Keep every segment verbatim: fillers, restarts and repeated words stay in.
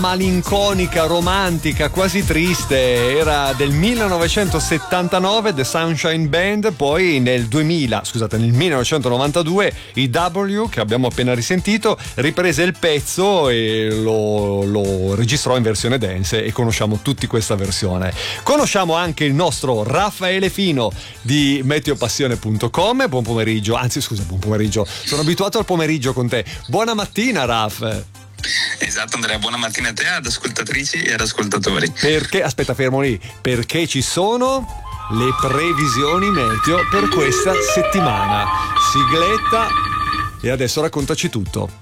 malinconica, romantica, quasi triste, era del millenovecentosettantanove, The Sunshine Band. Poi nel duemila, scusate, nel millenovecentonovantadue i W, che abbiamo appena risentito, riprese il pezzo e lo, lo registrò in versione dance, e conosciamo tutti questa versione. Conosciamo anche il nostro Raffaele Fino di meteopassione punto com. Buon pomeriggio, anzi scusa, buon pomeriggio, sono abituato al pomeriggio con te. Buona mattina, Raff. Esatto, Andrea, buona mattina a te, ad ascoltatrici e ad ascoltatori. Perché, aspetta, fermo lì, perché ci sono le previsioni meteo per questa settimana. Sigletta, e adesso raccontaci tutto.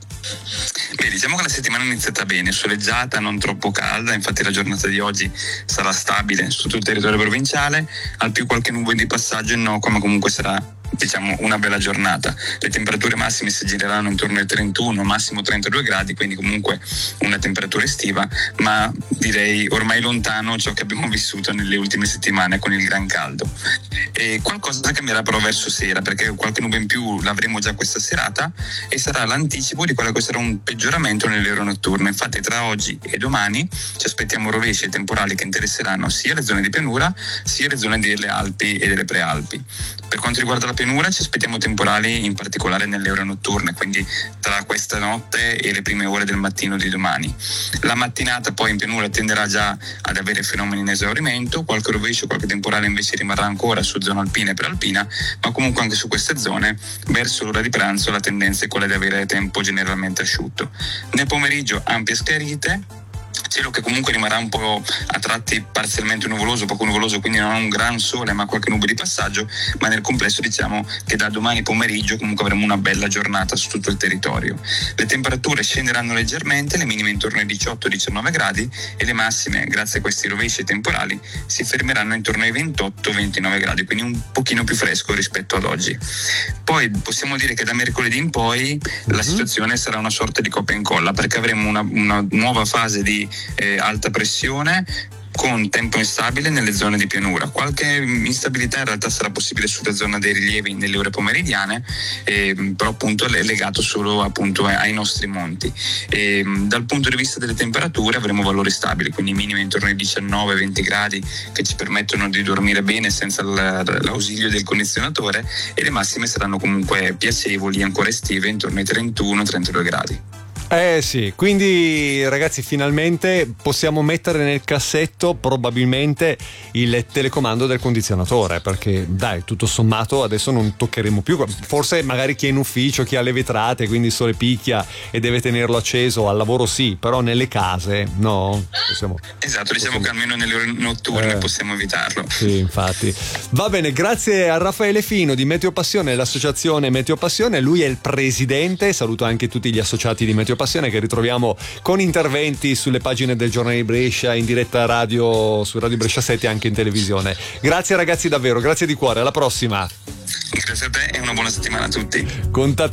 Beh, diciamo che la settimana è iniziata bene, soleggiata, non troppo calda, infatti la giornata di oggi sarà stabile su tutto il territorio provinciale, al più qualche nube di passaggio in Nocqua, ma comunque sarà, diciamo, una bella giornata. Le temperature massime si gireranno intorno ai trentuno, massimo trentadue gradi, quindi comunque una temperatura estiva, ma direi ormai lontano ciò che abbiamo vissuto nelle ultime settimane con il gran caldo. E qualcosa cambierà però verso sera, perché qualche nube in più l'avremo già questa serata e sarà l'anticipo di quello che sarà un peggioramento nelle ore notturne. Infatti tra oggi e domani ci aspettiamo rovesci e temporali che interesseranno sia le zone di pianura sia le zone delle Alpi e delle Prealpi. Per quanto riguarda la pianura ci aspettiamo temporali in particolare nelle ore notturne, quindi tra questa notte e le prime ore del mattino di domani. La mattinata poi in pianura tenderà già ad avere fenomeni in esaurimento, qualche rovescio, qualche temporale invece rimarrà ancora su zona alpina e prealpina, ma comunque anche su queste zone verso l'ora di pranzo la tendenza è quella di avere tempo generalmente asciutto. Nel pomeriggio ampie schiarite, cielo che comunque rimarrà un po' a tratti parzialmente nuvoloso, poco nuvoloso, quindi non ha un gran sole ma qualche nube di passaggio, ma nel complesso diciamo che da domani pomeriggio comunque avremo una bella giornata su tutto il territorio. Le temperature scenderanno leggermente, le minime intorno ai diciotto diciannove gradi e le massime, grazie a questi rovesci temporali, si fermeranno intorno ai ventotto ventinove gradi, quindi un pochino più fresco rispetto ad oggi. Poi possiamo dire che da mercoledì in poi la situazione sarà una sorta di copia e incolla, perché avremo una, una nuova fase di Eh, alta pressione con tempo instabile nelle zone di pianura. Qualche instabilità in realtà sarà possibile sulla zona dei rilievi nelle ore pomeridiane, eh, però appunto è legato solo appunto ai nostri monti. E, dal punto di vista delle temperature avremo valori stabili, quindi minimi intorno ai diciannove venti gradi che ci permettono di dormire bene senza l'ausilio del condizionatore, e le massime saranno comunque piacevoli, ancora estive, intorno ai trentuno trentadue gradi. Eh sì, quindi ragazzi finalmente possiamo mettere nel cassetto probabilmente il telecomando del condizionatore, perché dai, tutto sommato adesso non toccheremo più, forse magari chi è in ufficio, chi ha le vetrate, quindi il sole picchia e deve tenerlo acceso, al lavoro sì, però nelle case no. Possiamo, esatto, diciamo possiamo... che almeno nelle ore notturne eh, possiamo evitarlo. Sì, infatti. Va bene, grazie a Raffaele Fino di Meteopassione, l'associazione Meteopassione, lui è il presidente, saluto anche tutti gli associati di Meteopassione che ritroviamo con interventi sulle pagine del Giornale di Brescia, in diretta radio su Radio Brescia sette e anche in televisione. Grazie ragazzi davvero, grazie di cuore, alla prossima. Grazie a te e una buona settimana a tutti. Contattate